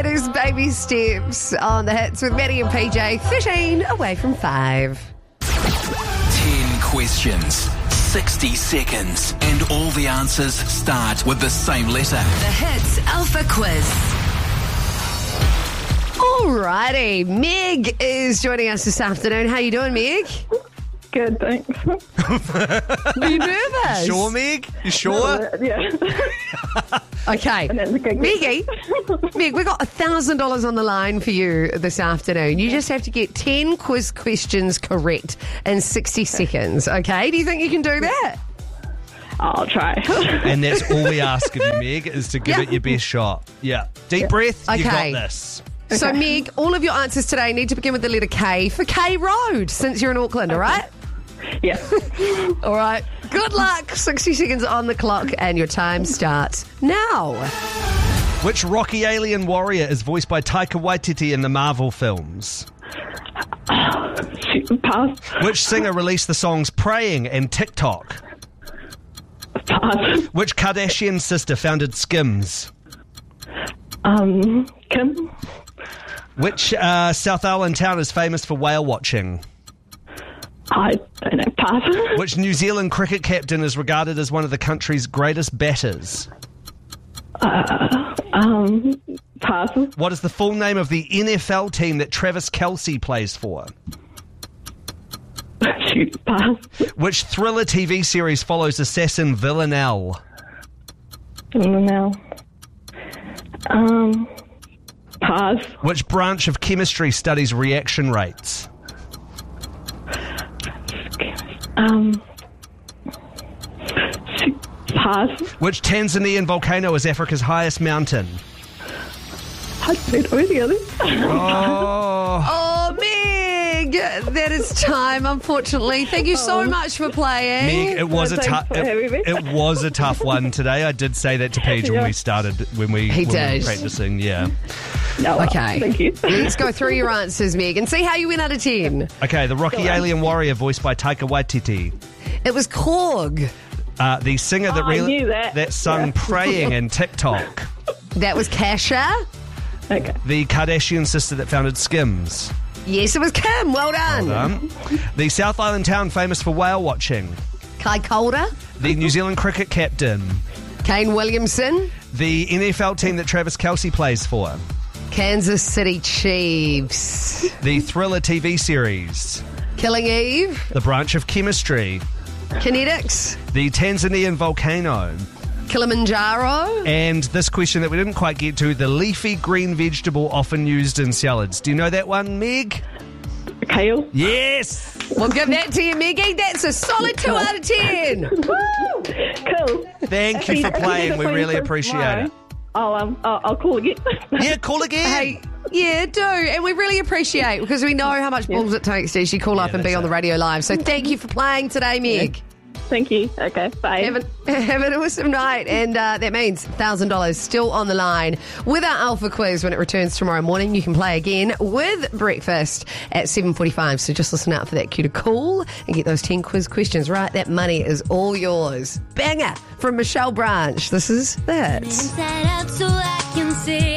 It is Baby Steps on the hits with Maddie and PJ. 13 away from 5. 10 questions, 60 seconds, and all the answers start with the same letter. The Hits Alpha Quiz. Alrighty, Meg is joining us this afternoon. How you doing, Meg? Good, thanks. Are you nervous? Sure, Meg? You sure? Yeah. Okay. Meg, we've got $1,000 on the line for you this afternoon. You just have to get 10 quiz questions correct in 60 seconds, okay? Do you think you can do that? I'll try. And that's all we ask of you, Meg, is to give it your best shot. Yeah. Deep breath, you got Okay. this. So, Meg, all of your answers today need to begin with the letter K for K Road, since you're in Auckland, all right? Yeah. All right. Good luck. 60 seconds on the clock, and your time starts now. Which rocky alien warrior is voiced by Taika Waititi in the Marvel films? Pass. Which singer released the songs Praying and TikTok? Pass. Which Kardashian sister founded Skims? Kim. Which South Island town is famous for whale watching? I don't know. Pass. Which New Zealand cricket captain is regarded as one of the country's greatest batters? Pass. What is the full name of the NFL team that Travis Kelce plays for? Shoot. Pass. Which thriller TV series follows assassin Villanelle? Now. Pass. Which branch of chemistry studies reaction rates? Shoot. Pass. Which Tanzanian volcano is Africa's highest mountain? I said already, I think. Oh, Oh, Meg, that is time, unfortunately. Thank you so much for playing. Meg, it was a Thanks tough. for having me. It was a tough one today. I did say that to Paige when Yeah. we started when we He were did. practicing. Yeah. No, Okay. Thank you. Let's go through your answers, Meg, and see how you went out of 10. Okay, the rocky alien warrior voiced by Taika Waititi. It was Korg. The singer that I knew that. sung Yeah. Praying in TikTok. That was Kasha. Okay. The Kardashian sister that founded Skims. Yes, it was Kim. Well done. The South Island town famous for whale watching. Kai Calder. The New Zealand cricket captain. Kane Williamson. The NFL team that Travis Kelce plays for. Kansas City Chiefs. The thriller TV series. Killing Eve. The branch of chemistry. Kinetics. The Tanzanian volcano. Kilimanjaro. And this question that we didn't quite get to, the leafy green vegetable often used in salads. Do you know that one, Meg? Kale. Yes! We'll give that to you, Meggie. That's a solid 2 out of 10. Cool. Thank you for playing. We really appreciate it. I'll call again. Yeah, call again. Hey, yeah, do. And we really appreciate because we know how much balls it takes to actually call up and be that's on the it. radio live. So thank you for playing today, Meg. Thank you. Okay, bye. Have an awesome night. And that means $1,000 still on the line with our Alpha Quiz when it returns tomorrow morning. You can play again with breakfast at 7:45. So just listen out for that cue to call and get those 10 quiz questions right. That money is all yours. Banger from Michelle Branch. This is The Hits. Inside out so I can see.